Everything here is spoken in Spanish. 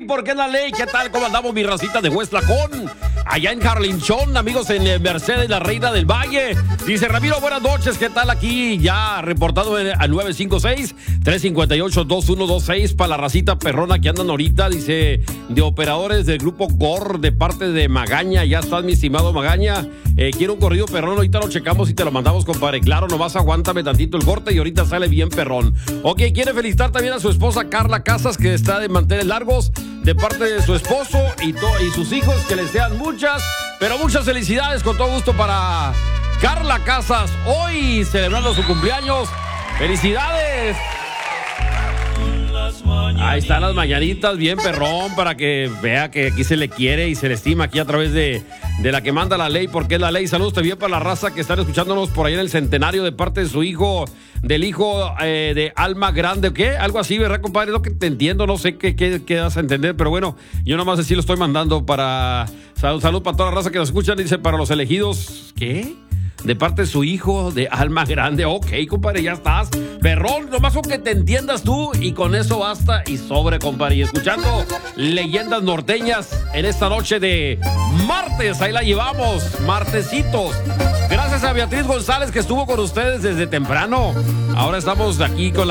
¿por qué la ley? ¿Qué tal? ¿Cómo andamos, mi racita de Huestlacón? Allá en Harlinchón, amigos, en Mercedes, la Reina del Valle. Dice Ramiro, buenas noches, ¿qué tal? Aquí ya reportado al 956-358-2126 para la racita perrona que andan ahorita. Dice, de operadores del grupo GOR de parte de Magaña. Ya estás, mi estimado Magaña. Quiero un corrido perrón, ahorita lo checamos y te lo mandamos, compadre. Claro, nomás aguántame tantito el corte y ahorita sale bien perrón. Ok, quiere felicitar también a su esposa Carla Casas, que está de manteles largos, de parte de su esposo y sus hijos, que les sean muchas, pero muchas felicidades, con todo gusto para Carla Casas, hoy celebrando su cumpleaños. ¡Felicidades! Ahí están las mañanitas, bien perrón, para que vea que aquí se le quiere y se le estima aquí a través de la que manda la ley, porque es la ley. Saludos también para la raza que están escuchándonos por ahí en el centenario de parte de su hijo, del hijo de Alma Grande, ¿qué? Algo así, ¿verdad, compadre? Es lo que te entiendo, no sé qué vas a entender, pero bueno, yo nomás así lo estoy mandando para... Salud para toda la raza que nos escuchan, dice, para los elegidos, ¿qué? De parte de su hijo de Alma Grande. Ok, compadre, ya estás. Perrón, nomás con que te entiendas tú y con eso basta y sobre, compadre. Y escuchando leyendas norteñas en esta noche de martes. Ahí la llevamos, martesitos. Gracias a Beatriz González que estuvo con ustedes desde temprano. Ahora estamos aquí con